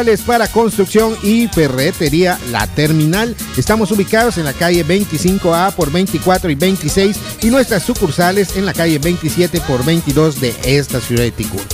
Para construcción y ferretería La Terminal. Estamos ubicados en la calle 25A por 24 y 26 y nuestras sucursales en la calle 27 por 22 de esta ciudad de Ticul.